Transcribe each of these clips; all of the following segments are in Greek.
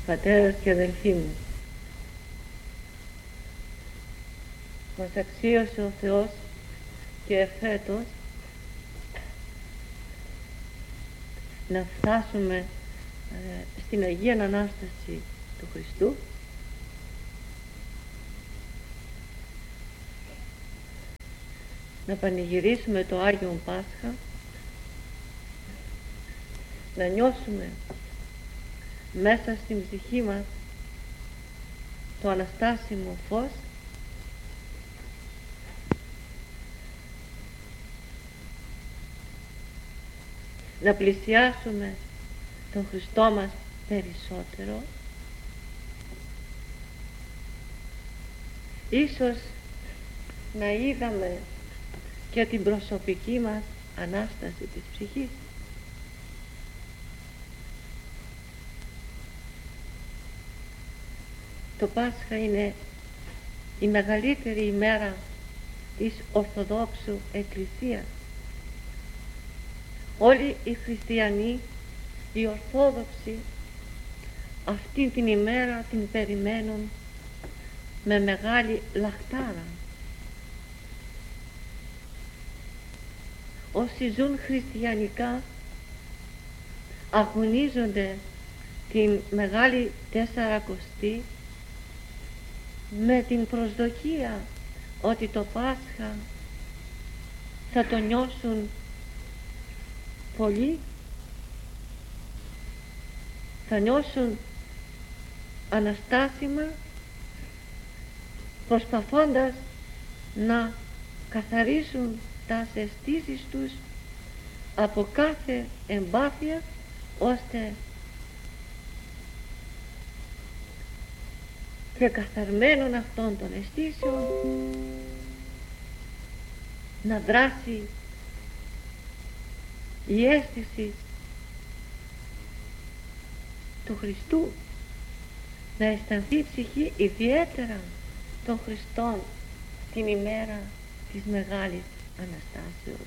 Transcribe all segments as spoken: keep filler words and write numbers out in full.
πατέρας και αδελφοί μου, μας αξίωσε ο Θεός και εφέτος να φτάσουμε ε, στην Αγία Ανάσταση του Χριστού, να πανηγυρίσουμε το Άγιον Πάσχα, να νιώσουμε μέσα στην ψυχή μας το αναστάσιμο φως, να πλησιάσουμε τον Χριστό μας περισσότερο, ίσως να είδαμε και την προσωπική μας Ανάσταση της ψυχής. Το Πάσχα είναι η μεγαλύτερη ημέρα της Ορθοδόξου Εκκλησίας. Όλοι οι χριστιανοί, οι Ορθόδοξοι, αυτή την ημέρα την περιμένουν με μεγάλη λαχτάρα. Όσοι ζουν χριστιανικά αγωνίζονται την Μεγάλη Τεσσαρακοστή με την προσδοκία ότι το Πάσχα θα το νιώσουν πολύ, θα νιώσουν αναστάσιμα, προσπαθώντας να καθαρίσουν τα αισθήσεις τους από κάθε εμπάθεια, ώστε και καθαρμένων αυτών των αισθήσεων να δράσει η αίσθηση του Χριστού, να αισθανθεί η ψυχή ιδιαίτερα των Χριστών την ημέρα της Μεγάλης Αναστάσεως.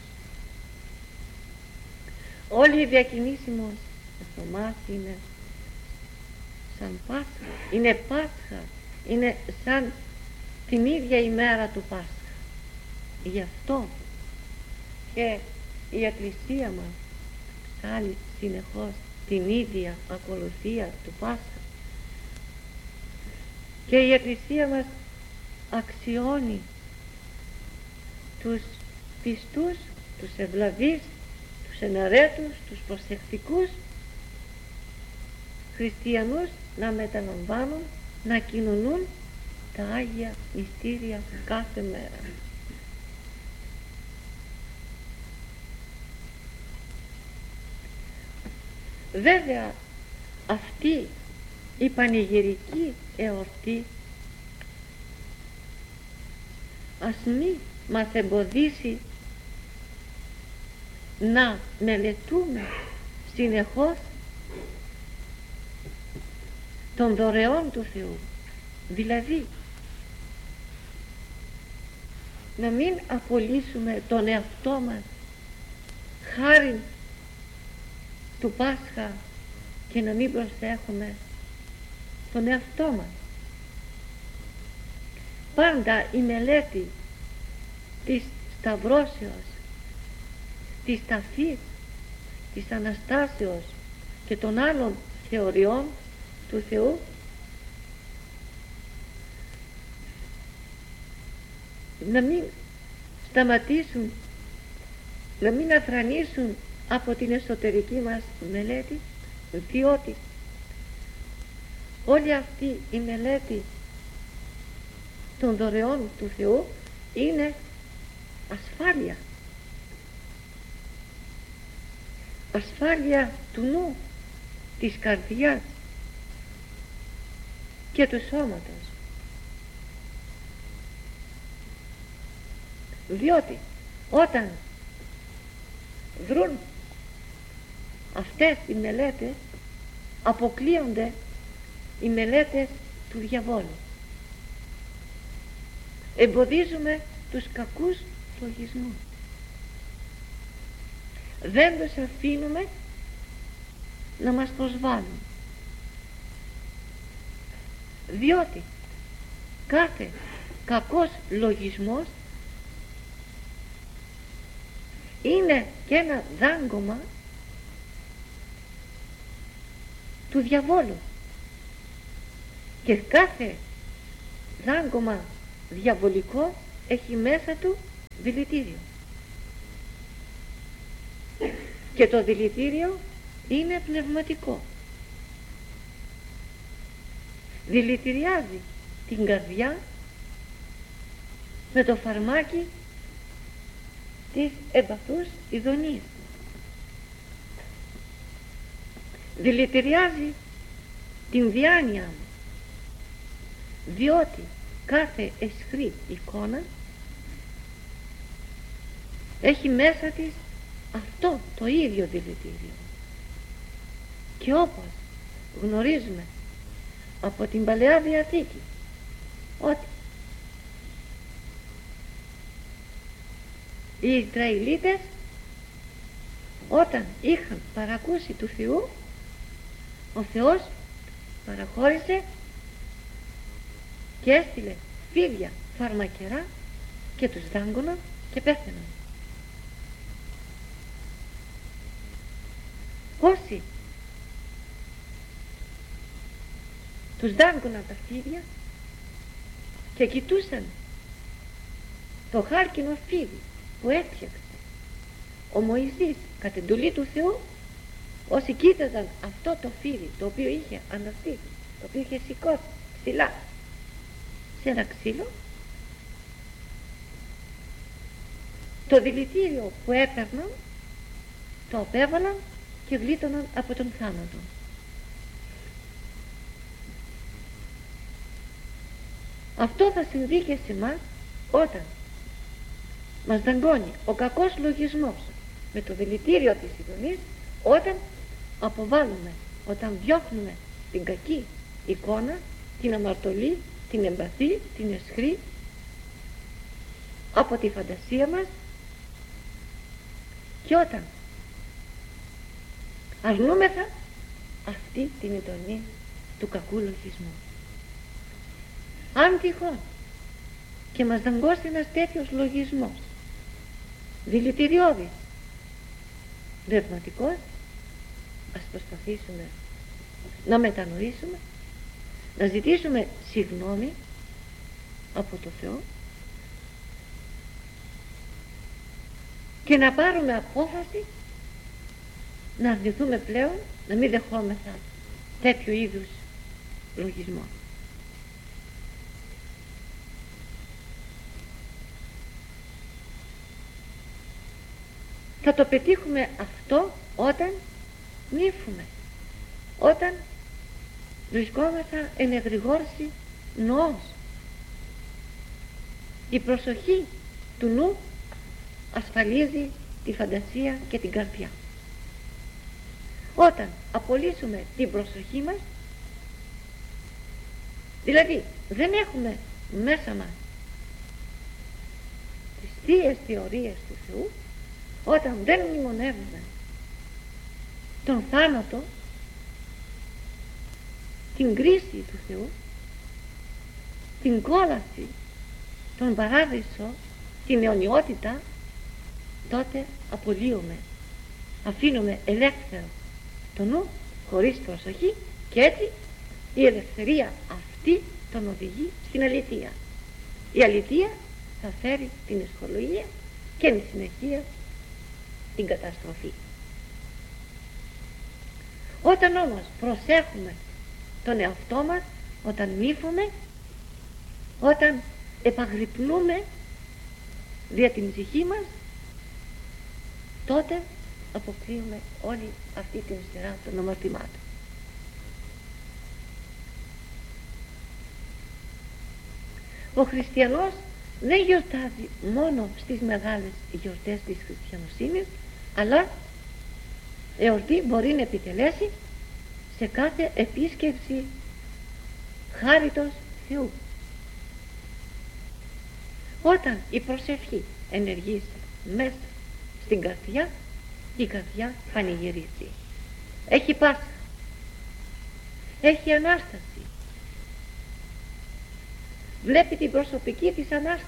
Όλη η διακινήσιμος από εμάς είναι σαν Πάσχα, είναι Πάσχα, είναι σαν την ίδια ημέρα του Πάσχα. Γι' αυτό και η Εκκλησία μας ψάλλει συνεχώς την ίδια ακολουθία του Πάσχα, και η Εκκλησία μας αξιώνει τους πιστούς, τους ευλαβείς, τους εναρέτους, τους προσεκτικούς χριστιανούς να μεταλαμβάνουν, να κοινωνούν τα Άγια μυστήρια κάθε μέρα. Βέβαια αυτή η πανηγυρική εορτή ας μη μας εμποδίσει να μελετούμε συνεχώς των δωρεών του Θεού, δηλαδή να μην απολύσουμε τον εαυτό μας χάρη του Πάσχα και να μην προσέχουμε τον εαυτό μας. Πάντα η μελέτη της Σταυρώσεως, της Ταφής, της Αναστάσεως και των άλλων θεωριών του Θεού να μην σταματήσουν, να μην αφρανίσουν από την εσωτερική μας μελέτη, διότι όλη αυτή η μελέτη των δωρεών του Θεού είναι ασφάλεια, ασφάλεια του νου, της καρδιάς και του σώματος, διότι όταν βρουν αυτές οι μελέτες αποκλείονται οι μελέτες του διαβόλου. Εμποδίζουμε τους κακούς λογισμούς, δεν τους αφήνουμε να μας προσβάλλουν. διότι κάθε κακός λογισμός είναι και ένα δάγκωμα του διαβόλου, και κάθε δάγκωμα διαβολικό έχει μέσα του δηλητήριο, και το δηλητήριο είναι πνευματικό. Δηλητηριάζει την καρδιά με το φαρμάκι της εμπαθούς ειδονής. Δηλητηριάζει την διάνοια μου, διότι κάθε αισχρή εικόνα έχει μέσα της αυτό το ίδιο δηλητήριο. Και όπως γνωρίζουμε από την Παλαιά Διαθήκη ότι οι Ισραηλίτες όταν είχαν παρακούσει του Θεού, ο Θεός παραχώρησε και έστειλε φίδια φαρμακερά και τους δάγκωναν και πέθαιναν. Όσοι τους δάγκωναν τα φίδια και κοιτούσαν το χάρκινο φίδι που έφτιαξε ο Μωυσής κατ' εντολή του Θεού, όσοι κοίταζαν αυτό το φίδι το οποίο είχε αναστεί, το οποίο είχε σηκώσει ψηλά σε ένα ξύλο, το δηλητήριο που έπαιρναν το απέβαλαν και γλίτωναν από τον θάνατο. Αυτό θα συμβεί και σε εμάς όταν μας δαγκώνει ο κακός λογισμός με το δηλητήριο της ειδονής, όταν αποβάλλουμε, όταν διώχνουμε την κακή εικόνα, την αμαρτωλή, την εμπαθή, την αισχρή από τη φαντασία μας, και όταν αρνούμεθα αυτή την ειδονή του κακού λογισμού. Αν τυχόν και μας δαγκώσει ένας τέτοιος λογισμός δηλητηριώδης πνευματικός, ας προσπαθήσουμε να μετανοήσουμε, να ζητήσουμε συγγνώμη από το Θεό και να πάρουμε απόφαση να αρνηθούμε πλέον, να μην δεχόμεθα τέτοιου είδους λογισμό. Θα το πετύχουμε αυτό όταν νύφουμε, όταν βρισκόμεθα εν εγρηγόρηση νοός. Η προσοχή του νου ασφαλίζει τη φαντασία και την καρδιά. Όταν απολύσουμε την προσοχή μας, δηλαδή δεν έχουμε μέσα μας τις θείες θεωρίες του Θεού, όταν δεν μνημονεύουμε τον θάνατο, την κρίση του Θεού, την κόλαση, τον παράδεισο, την αιωνιότητα, τότε απολύουμε, αφήνουμε ελεύθερο το νου χωρίς προσοχή, και έτσι η ελευθερία αυτή τον οδηγεί στην αληθεία. Η αληθεία θα φέρει την εσχολογία και εν συνεχεία την καταστροφή. Όταν όμως προσέχουμε τον εαυτό μας, όταν νύφουμε, όταν επαγρυπνούμε δια την ψυχή μας, τότε αποκλείουμε όλη αυτή την σειρά των αμαρτημάτων. Ο χριστιανός δεν γιορτάζει μόνο στις μεγάλες γιορτές της χριστιανοσύνης, αλλά εορτή μπορεί να επιτελέσει σε κάθε επίσκεψη χάριτος Θεού. Όταν η προσευχή ενεργήσει μέσα στην καρδιά, η καρδιά πανηγυρίζει. Έχει Πάσχα, έχει Ανάσταση, βλέπει την προσωπική της Ανάσταση,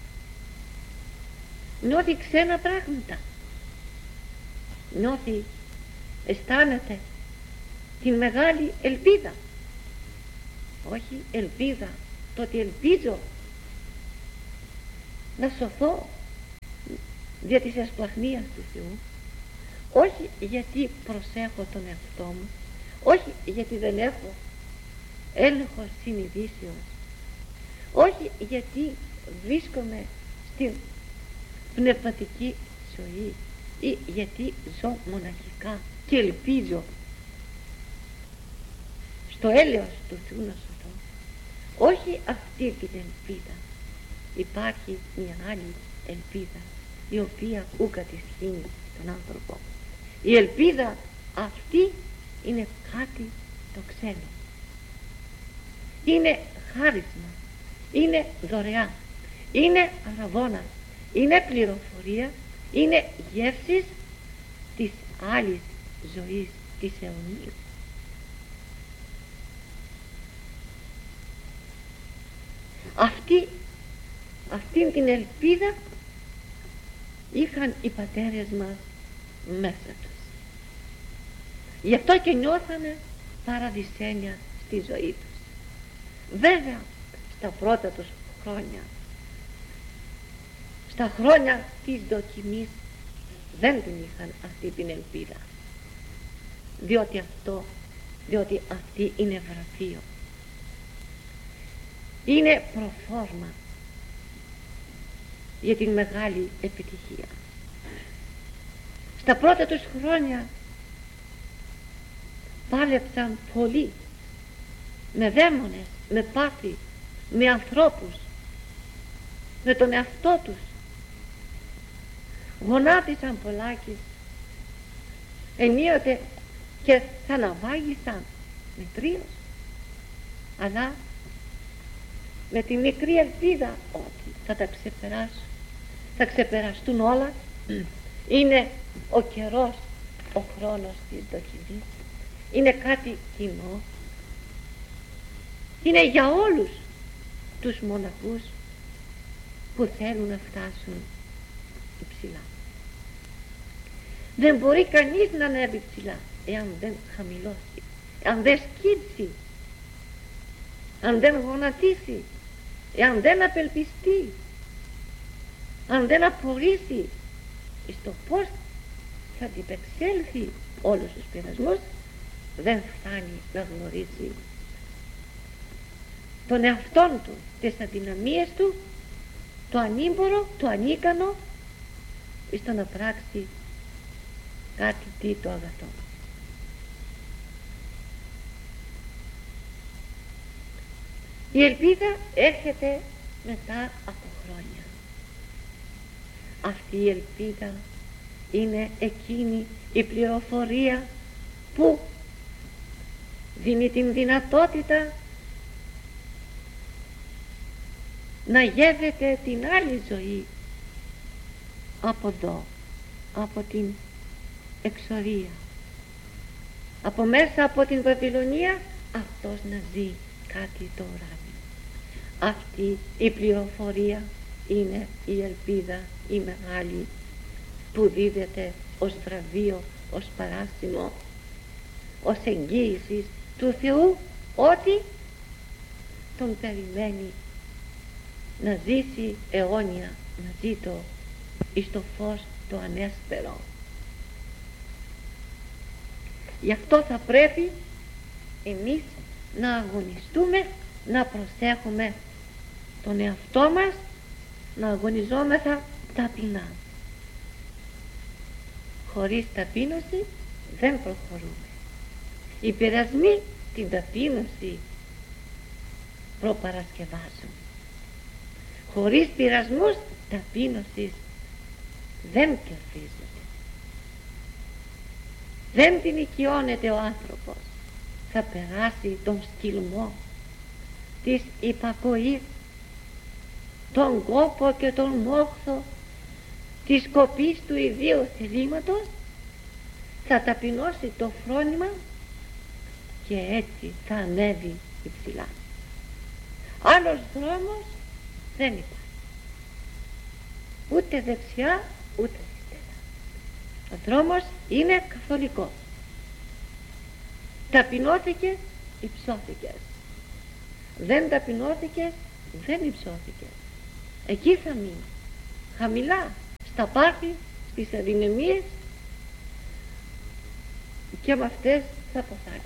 νιώθει ξένα πράγματα, νιώθει, αισθάνεται την μεγάλη ελπίδα, όχι ελπίδα, το ότι ελπίζω να σωθώ δια της εσπλαχνίας του Θεού, όχι γιατί προσέχω τον εαυτό μου, όχι γιατί δεν έχω έλεγχο συνειδήσεως, όχι γιατί βρίσκομαι στην πνευματική ζωή ή γιατί ζω μοναχικά και ελπίζω στο έλεος του Θεού να σωθώ. Όχι αυτή την ελπίδα. Υπάρχει μια άλλη ελπίδα, η οποία ούκα τη σχήνει τον άνθρωπο. Η ελπίδα αυτή είναι κάτι το ξένο, είναι χάρισμα, είναι δωρεά, είναι αραβώνας, είναι πληροφορία, είναι γεύσεις της άλλης ζωής, της αιωνίου. Αυτή, αυτήν την ελπίδα είχαν οι πατέρες μας μέσα τους. Γι' αυτό και νιώθανε παραδεισένια στη ζωή τους. Βέβαια στα πρώτα τους χρόνια, στα χρόνια της δοκιμής, δεν την είχαν αυτή την ελπίδα, διότι αυτό διότι αυτή είναι βραφείο, είναι προφόρμα για την μεγάλη επιτυχία. Στα πρώτα τους χρόνια πάλεψαν πολύ με δαίμονες, με πάθη, με ανθρώπους, με τον εαυτό τους. Γονάτισαν πολλάκις, ενίοτε και θα ναυάγησαν μετρίως, αλλά με τη μικρή ελπίδα ότι θα τα ξεπεράσουν, θα ξεπεραστούν όλα. Είναι ο καιρός, ο χρόνος της δοκιμής, είναι κάτι κοινό, είναι για όλους τους μοναχούς που θέλουν να φτάσουν υψηλά. Δεν μπορεί κανείς να ανέβει ψηλά εάν δεν χαμηλώσει, εάν δεν σκύψει, αν δεν γονατίσει, εάν δεν απελπιστεί, αν δεν απορρίσει στο πώς θα αντιπεξέλθει όλους τους πειρασμούς, δεν φτάνει να γνωρίσει τον εαυτόν του, τις αδυναμίες του, το ανήμπορο, το ανίκανο, στο να πράξει κάτι τι το αγαθό. Η ελπίδα έρχεται μετά από χρόνια. Αυτή η ελπίδα είναι εκείνη η πληροφορία που δίνει την δυνατότητα να γεύεται την άλλη ζωή από εδώ, από την εξορία, από μέσα από την Βαβυλωνία, αυτός να ζει κάτι το ουράνιο. Αυτή η πληροφορία είναι η ελπίδα η μεγάλη που δίδεται ως βραβείο, ως παράσημο, ως εγγύηση του Θεού ότι τον περιμένει να ζήσει αιώνια μαζί του εις το φως το ανέσπερο. Γι' αυτό θα πρέπει εμείς να αγωνιστούμε, να προσέχουμε τον εαυτό μας, να αγωνιζόμεθα ταπεινά. Χωρίς ταπείνωση δεν προχωρούμε. Οι πειρασμοί την ταπείνωση προπαρασκευάζουν. Χωρίς πειρασμούς ταπείνωσης δεν κερδίζεται. Δεν την οικειώνεται ο άνθρωπος. Θα περάσει τον σκυλμό της υπακοής, τον κόπο και τον μόχθο της κοπής του ιδίου θελήματος, θα ταπεινώσει το φρόνημα και έτσι θα ανέβει υψηλά. Άλλος δρόμος δεν υπάρχει. Ούτε δεξιά ούτε αριστερά. Ο δρόμος είναι καθολικός. Ταπεινώθηκες, υψώθηκες. Δεν ταπεινώθηκες, δεν υψώθηκες. Εκεί θα μείνει, χαμηλά, στα πάθη, στις αδυναμίες, και με αυτές θα αποθάνει.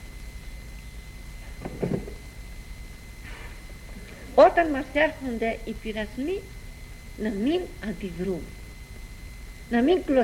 Όταν μας έρχονται οι πειρασμοί, να μην αντιδρούμε, να μην κλωθούμε.